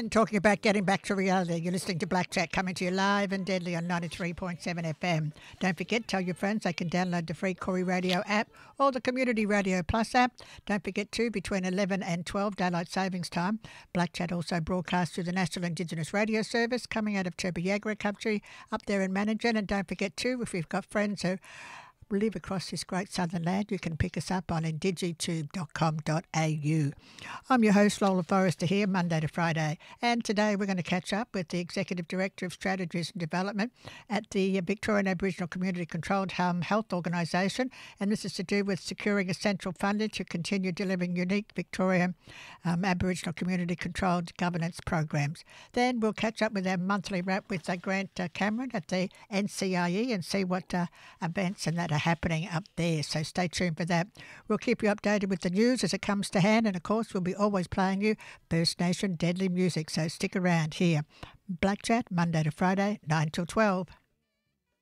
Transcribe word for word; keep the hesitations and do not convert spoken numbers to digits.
And talking about getting back to reality, you're listening to Black Chat coming to you live and deadly on ninety-three point seven F M. Don't forget, tell your friends they can download the free Corey Radio app or the Community Radio Plus app. Don't forget too, between eleven and twelve Daylight Savings Time, Black Chat also broadcasts through the National Indigenous Radio Service coming out of Turbiagara country up there in Manningen. And don't forget too, if you've got friends who live across this great southern land, you can pick us up on indigitube dot com dot a u. I'm your host, Lola Forrester, here Monday to Friday, and today we're going to catch up with the Executive Director of Strategies and Development at the Victorian Aboriginal Community Controlled Home Health Organisation, and this is to do with securing essential funding to continue delivering unique Victorian um, Aboriginal Community Controlled Governance programs. Then we'll catch up with our monthly wrap with uh, Grant uh, Cameron at the N C I E and see what uh, events and that are happening up there, so stay tuned for that. We'll keep you updated with the news as it comes to hand, and of course we'll be always playing you First Nation deadly music, so stick around here. Black Chat, Monday to Friday, nine till twelve.